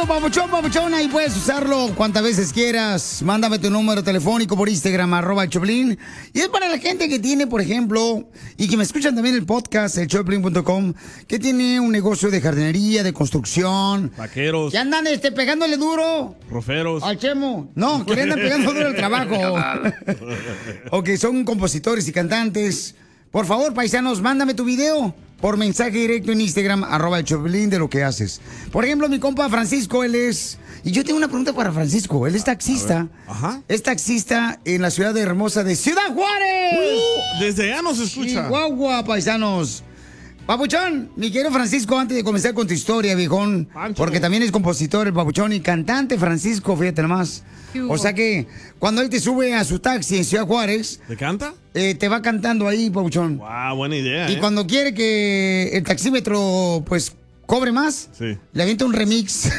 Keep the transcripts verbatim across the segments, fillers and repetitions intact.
papuchón, papuchona, y puedes usarlo cuantas veces quieras. Mándame tu número telefónico por Instagram, arroba el Choplin. Y es para la gente que tiene, por ejemplo, y que me escuchan también el podcast, el choplin punto com, que tiene un negocio de jardinería, de construcción. Vaqueros. Que andan este, pegándole duro. Roferos. Al Chemo. No, que le andan pegando duro el trabajo. O que son compositores y cantantes. Por favor, paisanos, mándame tu video por mensaje directo en Instagram, arroba el Choplin, de lo que haces. Por ejemplo, mi compa Francisco, él es... Y yo tengo una pregunta para Francisco. Él es taxista. Ajá. Es taxista en la ciudad hermosa de Ciudad Juárez. Uh, desde allá nos escucha. Chihuahua, paisanos. Papuchón, mi querido Francisco, antes de comenzar con tu historia, viejón, Pancho. porque también es compositor, el Papuchón, y cantante Francisco, fíjate nomás. O sea que cuando él te sube a su taxi en Ciudad Juárez... ¿Te canta? Eh, te va cantando ahí, Papuchón. Wow, buena idea. Y ¿eh? cuando quiere que el taxímetro, pues, cobre más, sí. le avienta un remix.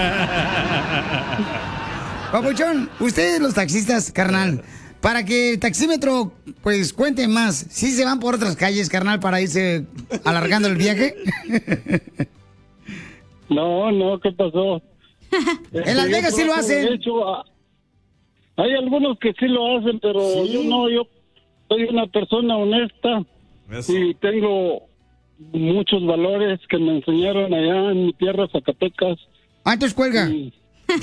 Papuchón, ustedes los taxistas, carnal, para que el taxímetro, pues, cuente más, ¿sí se van por otras calles, carnal, para irse alargando el viaje? No, no, ¿qué pasó? En Las Vegas sí lo hacen. De hecho, hay algunos que sí lo hacen, pero ¿Sí? yo no, yo soy una persona honesta. Eso. Y tengo muchos valores que me enseñaron allá en mi tierra, Zacatecas. Ah, entonces cuelga. Y...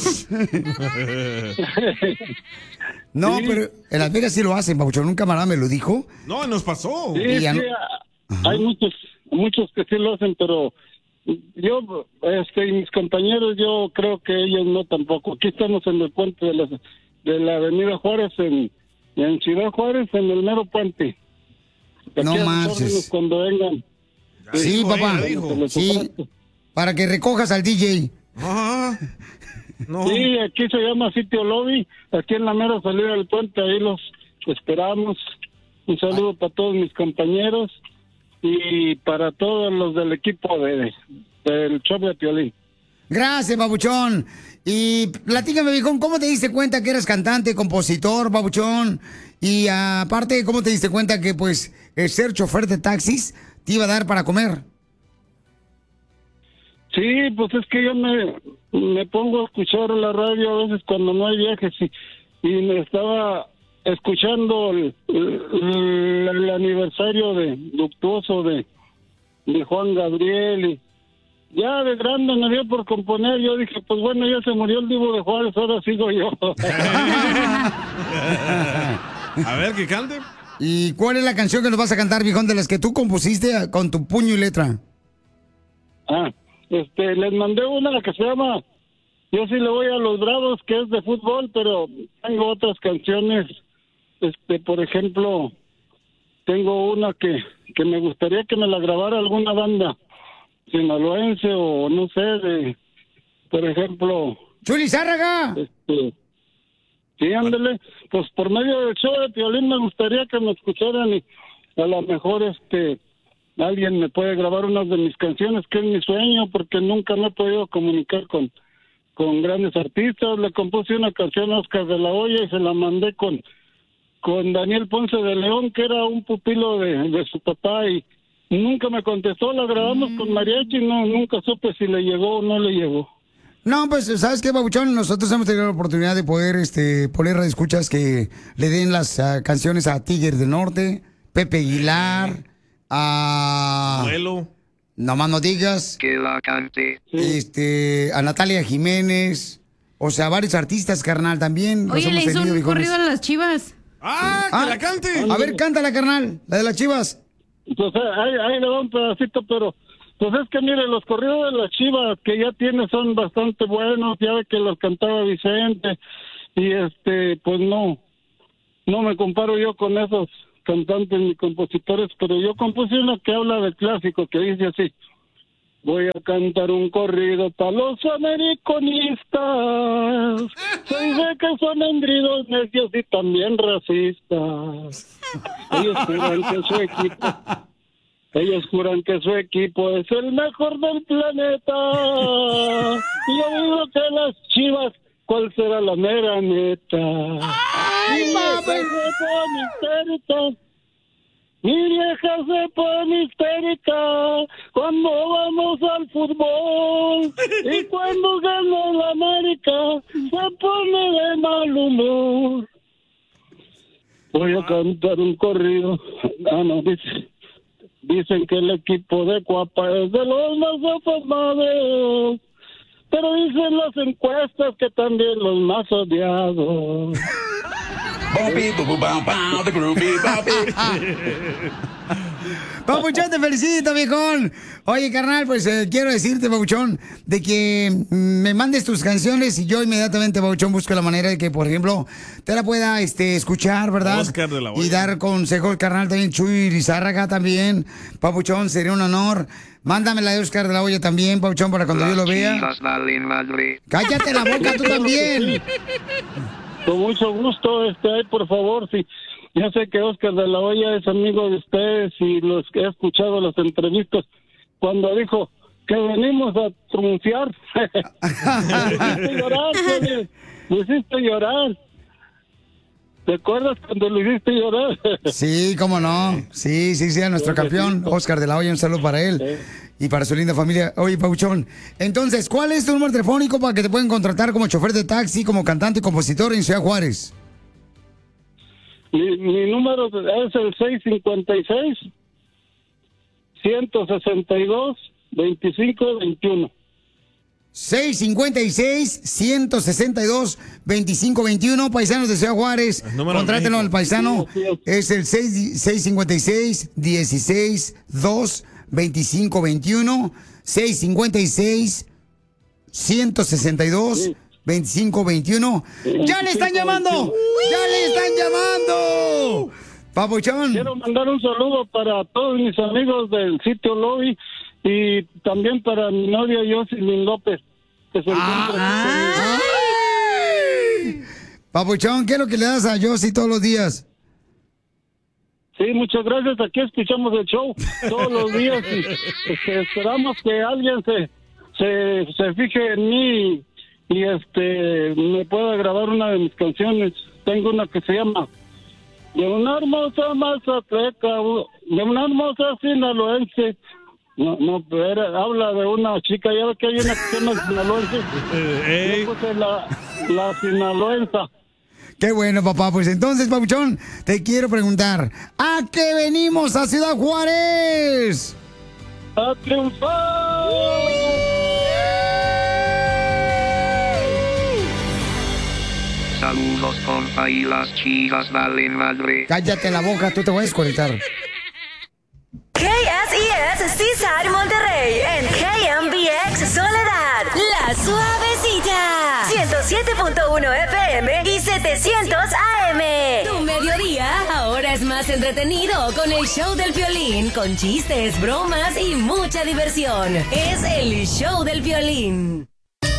No, sí. pero en Las Vegas sí lo hacen, Papuchón. Un camarada me lo dijo. No, nos pasó. Sí, ya sí, no... hay muchos, muchos que sí lo hacen, pero yo, este, y mis compañeros, yo creo que ellos no tampoco. Aquí estamos en el puente de la, de la Avenida Juárez, en, en Ciudad Juárez, en el mero puente. Aquí No a sus manches. órdenes cuando vengan. Sí, dijo, papá. ella dijo. Sí, para que recojas al D J. Ah, no. Sí, aquí se llama Sitio Lobby, aquí en la mera salida del puente, ahí los esperamos. Un saludo para todos mis compañeros y para todos los del equipo de del show de Piolín. Gracias, Papuchón. Y platícame, viejón, ¿cómo te diste cuenta que eras cantante, compositor, Papuchón? Y aparte, ¿cómo te diste cuenta que, pues, el ser chofer de taxis te iba a dar para comer? Sí, pues es que yo me, me pongo a escuchar la radio a veces cuando no hay viajes y, y me estaba escuchando el, el, el aniversario de luctuoso de, de Juan Gabriel y ya de grande me dio por componer. Yo dije, pues bueno, ya se murió el Divo de Juárez, ahora sigo yo. A ver, que cante. ¿Y cuál es la canción que nos vas a cantar, viejón, de las que tú compusiste con tu puño y letra? Ah, este, les mandé una que se llama Yo sí le voy a los Bravos, que es de fútbol, pero tengo otras canciones. Este, por ejemplo, tengo una que, que me gustaría que me la grabara alguna banda sinaloense o no sé, de, por ejemplo... ¡Chuli Zárraga! Este, sí, ándale, pues por medio del show de Piolín me gustaría que me escucharan y a lo mejor este alguien me puede grabar una de mis canciones, que es mi sueño, porque nunca me he podido comunicar con, con grandes artistas. Le compuse una canción a Oscar de la Hoya y se la mandé con, con Daniel Ponce de León, que era un pupilo de, de su papá, y nunca me contestó. La grabamos mm. con mariachi, no, nunca supe si le llegó o no le llegó. No, pues, ¿sabes qué, Babuchón? Nosotros hemos tenido la oportunidad de poder este, poner radioescuchas que le den las uh, canciones a Tigres del Norte, Pepe Aguilar, a... Abuelo. Nomás no digas. Que la cante. Este, a Natalia Jiménez. O sea, varios artistas, carnal, también. Oye, le hizo un corrido a las Chivas. ¡Ah, que ah, la cante! A ver, cántala, carnal, la de las Chivas. Pues ahí, ahí le va un pedacito, pero... Pues es que, mire, los corridos de las Chivas que ya tiene son bastante buenos, ya ve que los cantaba Vicente, y este, pues no, no me comparo yo con esos cantantes ni compositores, pero yo compuse una que habla del clásico, que dice así: voy a cantar un corrido para los americanistas, soy de que son engridos, necios y también racistas, ellos juran que su equipo... Ellos juran que su equipo es el mejor del planeta. Y yo digo que las Chivas, ¿cuál será la mera neta? ¡Ay, mami! Mi vieja se pone histérica cuando vamos al fútbol. y cuando gana la América se pone de mal humor. Voy a cantar un corrido. Ah, no, dice, dicen que el equipo de Cuapa es de los más afamados, pero dicen las encuestas que también los más odiados. Papuchón, te felicito, viejón. Oye, carnal, pues eh, quiero decirte, Papuchón, de que mm, me mandes tus canciones y yo inmediatamente, Papuchón, busco la manera de que, por ejemplo, te la pueda este, escuchar, ¿verdad? Oscar de la Hoya. Y dar consejos, carnal, también Chuy Lizárraga también. Papuchón, sería un honor. Mándame la de Oscar de la Hoya también, Papuchón, para cuando yo lo vea. Cállate la boca tú también. Con mucho gusto, este, ay, por favor, sí. Ya sé que Oscar de la Hoya es amigo de ustedes y los que he escuchado las entrevistas, cuando dijo que venimos a pronunciar. Me hiciste llorar, Tony. Me hiciste llorar. ¿Te acuerdas cuando lo hiciste llorar? Sí, cómo no. Sí, sí, sí, a nuestro campeón, Oscar de la Hoya, un saludo para él. Sí. Y para su linda familia. Oye, Pauchón, entonces, ¿cuál es tu número telefónico para que te puedan contratar como chofer de taxi, como cantante y compositor en Ciudad Juárez? Mi, mi número es el seis cinco seis, uno seis dos, dos cinco dos uno. seis cinco seis, uno seis dos, dos cinco dos uno, paisanos de Ciudad Juárez. Contrátenlo al paisano. Sí, es el seis cinco seis, uno seis dos, dos cinco dos uno. seis cinco seis, uno seis dos, sí. veinticinco veintiuno. ¡Ya le están llamando! ¡Ya le están llamando! Papuchón. Quiero mandar un saludo para todos mis amigos del sitio Lobby y también para mi novia Jocelyn López, que se encuentra ah, ay. Papuchón, ¿qué es lo que le das a Josie todos los días? Sí, muchas gracias. Aquí escuchamos el show todos los días y este, esperamos que alguien se, se, se fije en mí y este me pueda grabar una de mis canciones. Tengo una que se llama De una hermosa mazatleca, de una hermosa sinaloense. No, no, pero habla de una chica, ya ve que hay una que se llama sinaloense. Hey. Yo puse la, la sinaloensa. Qué bueno, papá. Pues entonces, Papuchón, te quiero preguntar, ¿a qué venimos a Ciudad Juárez? ¡A triunfar! Saludos, compa, y las chicas valen madre. Cállate la boca, tú te voy a desconectar. K S E S Seaside Monterrey en K M B X Soledad, La Suavecita, ciento siete punto uno F M y setecientos A M. Tu mediodía ahora es más entretenido con el show del Piolín, con chistes, bromas y mucha diversión. Es el show del Piolín.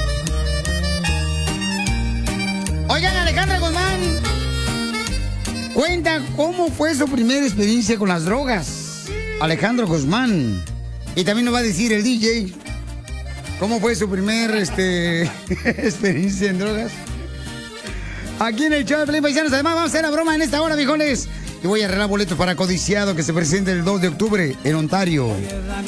Oigan, Alejandra Guzmán cuenta cómo fue su primera experiencia con las drogas. Alejandro Guzmán. Y también nos va a decir el D J cómo fue su primer este, experiencia en drogas. Aquí en el show de Piolín, paisanos. Además vamos a hacer la broma en esta hora, viejones. Y voy a arreglar boletos para Codiciado, que se presenta el dos de octubre en Ontario.